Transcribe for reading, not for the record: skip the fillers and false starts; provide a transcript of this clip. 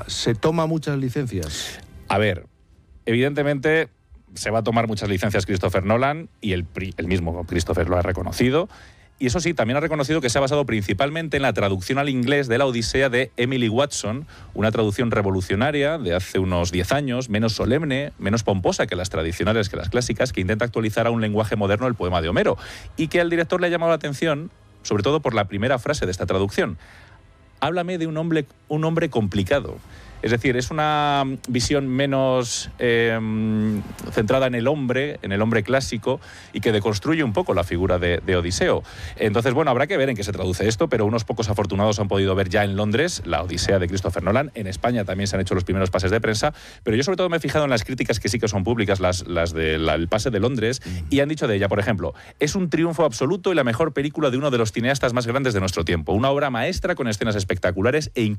¿Se toma muchas licencias? A ver, evidentemente se va a tomar muchas licencias Christopher Nolan, y el mismo Christopher lo ha reconocido. Y eso sí, también ha reconocido que se ha basado principalmente en la traducción al inglés de la Odisea de Emily Watson, una traducción revolucionaria de hace unos 10 años, menos solemne, menos pomposa que las tradicionales, que las clásicas, que intenta actualizar a un lenguaje moderno el poema de Homero, y que al director le ha llamado la atención, sobre todo por la primera frase de esta traducción. Háblame de un hombre complicado. Es decir, es una visión menos centrada en el hombre clásico, y que deconstruye un poco la figura de Odiseo. Entonces, bueno, habrá que ver en qué se traduce esto, pero unos pocos afortunados han podido ver ya en Londres la Odisea de Christopher Nolan. En España también se han hecho los primeros pases de prensa, pero yo sobre todo me he fijado en las críticas que sí que son públicas, las del pase de Londres, y han dicho de ella, por ejemplo, es un triunfo absoluto y la mejor película de uno de los cineastas más grandes de nuestro tiempo. Una obra maestra con escenas espectaculares e